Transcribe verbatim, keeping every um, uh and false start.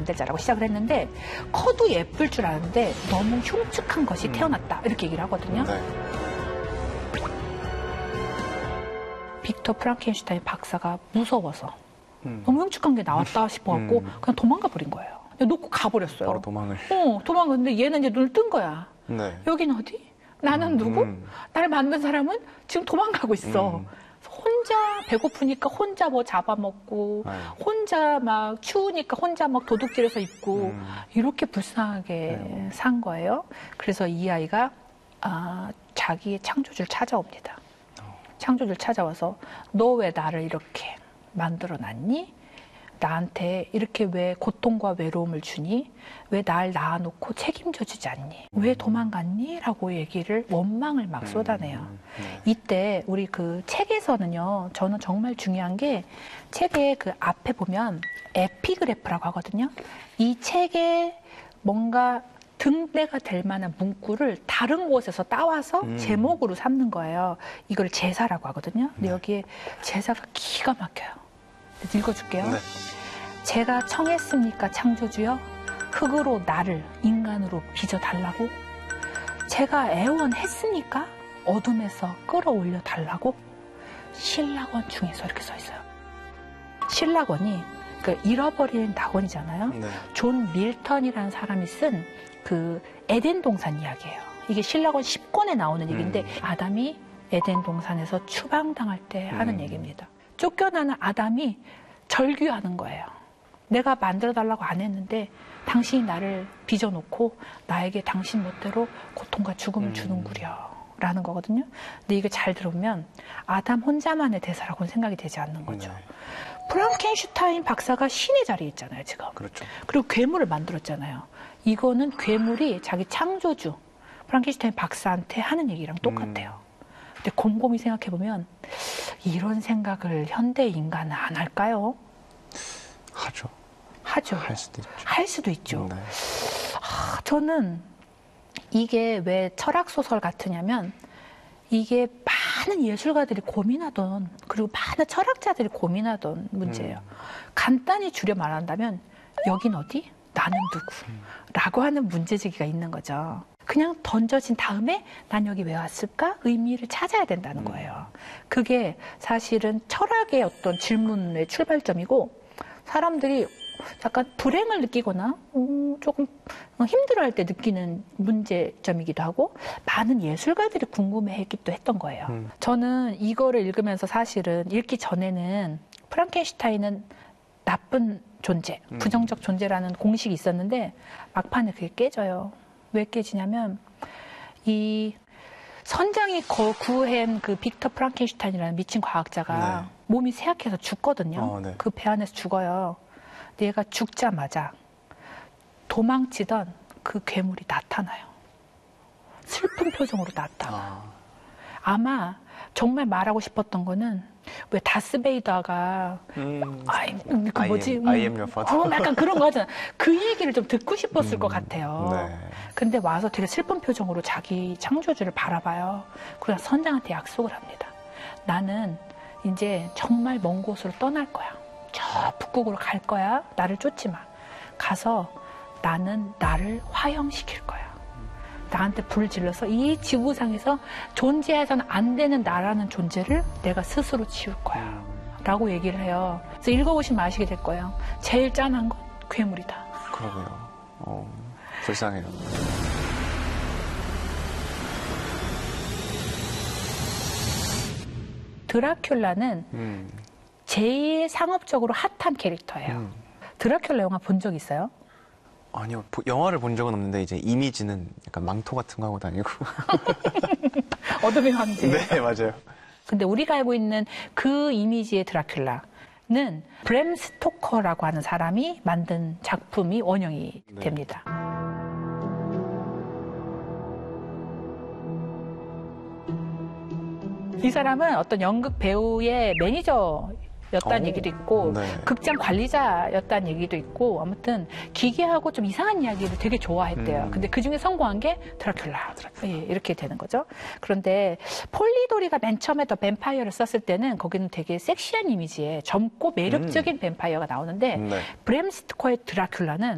만들자라고 시작을 했는데 커도 예쁠 줄 아는데 너무 흉측한 것이 태어났다 이렇게 얘기를 하거든요. 네. 빅터 프랑켄슈타인 박사가 무서워서 음. 너무 흉측한 게 나왔다 싶어갖고 음. 그냥 도망가 버린 거예요. 그냥 놓고 가버렸어요. 바로 도망을. 어, 도망갔는데 얘는 이제 눈을 뜬 거야. 네. 여긴 어디? 나는 누구? 음. 날 만든 사람은 지금 도망가고 있어. 음. 혼자 배고프니까 혼자 뭐 잡아먹고 아유. 혼자 막 추우니까 혼자 막 도둑질해서 입고 음. 이렇게 불쌍하게 아유. 산 거예요. 그래서 이 아이가 아, 자기의 창조주를 찾아옵니다. 창조주를 찾아와서 너 왜 나를 이렇게 만들어놨니? 나한테 이렇게 왜 고통과 외로움을 주니? 왜 날 낳아놓고 책임져 주지 않니? 왜 도망갔니? 라고 얘기를 원망을 막 쏟아내요. 음, 네. 이때 우리 그 책에서는요, 저는 정말 중요한 게 책의 그 앞에 보면 에피그래프라고 하거든요. 이 책에 뭔가 등대가 될 만한 문구를 다른 곳에서 따와서 음. 제목으로 삼는 거예요. 이걸 제사라고 하거든요. 근데 네. 여기에 제사가 기가 막혀요. 읽어줄게요. 네. 제가 청했습니까 창조주여? 흙으로 나를 인간으로 빚어달라고? 제가 애원했습니까? 어둠에서 끌어올려 달라고? 신라권 중에서 이렇게 써 있어요. 신라권이 그 잃어버린 낙원이잖아요. 네. 존 밀턴이라는 사람이 쓴 그 에덴 동산 이야기예요. 이게 신라권 십 권에 나오는 얘기인데 음. 아담이 에덴 동산에서 추방당할 때 하는 음. 얘기입니다. 쫓겨나는 아담이 절규하는 거예요. 내가 만들어달라고 안 했는데 당신이 나를 빚어놓고 나에게 당신 멋대로 고통과 죽음을 음. 주는구려 라는 거거든요. 근데 이게 잘 들어보면 아담 혼자만의 대사라고는 생각이 되지 않는 거죠. 네. 프랑켄슈타인 박사가 신의 자리에 있잖아요, 지금. 그렇죠. 그리고 괴물을 만들었잖아요. 이거는 괴물이 자기 창조주 프랑켄슈타인 박사한테 하는 얘기랑 똑같아요. 근데 곰곰이 생각해보면 이런 생각을 현대 인간은 안 할까요? 하죠. 하죠. 할 수도 있죠. 할 수도 있죠. 네. 아, 저는 이게 왜 철학소설 같으냐면 이게 많은 예술가들이 고민하던 그리고 많은 철학자들이 고민하던 문제예요. 음. 간단히 줄여 말한다면 여긴 어디? 나는 누구? 음. 라고 하는 문제제기가 있는 거죠. 그냥 던져진 다음에 난 여기 왜 왔을까? 의미를 찾아야 된다는 거예요. 그게 사실은 철학의 어떤 질문의 출발점이고 사람들이 약간 불행을 느끼거나 음, 조금 힘들어할 때 느끼는 문제점이기도 하고 많은 예술가들이 궁금해했기도 했던 거예요. 음. 저는 이거를 읽으면서 사실은 읽기 전에는 프랑켄슈타인은 나쁜 존재, 음. 부정적 존재라는 공식이 있었는데 막판에 그게 깨져요. 왜 깨지냐면 이 선장이 거 구한 그 빅터 프랑켄슈타인이라는 미친 과학자가 네. 몸이 쇠약해서 죽거든요. 어, 네. 그 배 안에서 죽어요. 얘가 죽자마자 도망치던 그 괴물이 나타나요. 슬픈 표정으로 나타나. 아. 아마 정말 말하고 싶었던 거는 왜 다스베이더가 음. 아이, 그 I 뭐지? am, I am your father. 어, 약간 그런 거 하잖아. 그 얘기를 좀 듣고 싶었을 음, 것 같아요. 네. 근데 와서 되게 슬픈 표정으로 자기 창조주를 바라봐요. 그래서 선장한테 약속을 합니다. 나는 이제 정말 먼 곳으로 떠날 거야. 저 북극으로 갈 거야. 나를 쫓지 마. 가서 나는 나를 화형시킬 거야. 나한테 불을 질러서 이 지구상에서 존재해서는 안 되는 나라는 존재를 내가 스스로 지울 거야. 라고 얘기를 해요. 그래서 읽어보시면 아시게 될 거예요. 제일 짠한 건 괴물이다. 그러게요. 어, 불쌍해요. 드라큘라는 음. 제일 상업적으로 핫한 캐릭터예요. 음. 드라큘라 영화 본 적 있어요? 아니요, 보- 영화를 본 적은 없는데 이제 이미지는 약간 망토 같은 거 하고 다니고. 어둠의 황제. 네, 맞아요. 근데 우리가 알고 있는 그 이미지의 드라큘라는 브램 스토커라고 하는 사람이 만든 작품이 원형이 네. 됩니다. 이 사람은 어떤 연극 배우의 매니저였다는 오, 얘기도 있고 네. 극장 관리자였다는 얘기도 있고 아무튼 기괴하고 좀 이상한 이야기를 되게 좋아했대요. 음. 근데 그중에 성공한 게 드라큘라. 예, 이렇게 되는 거죠. 그런데 폴리도리가 맨 처음에 더 뱀파이어를 썼을 때는 거기는 되게 섹시한 이미지에 젊고 매력적인 뱀파이어가 나오는데 네. 브램 스토커의 드라큘라는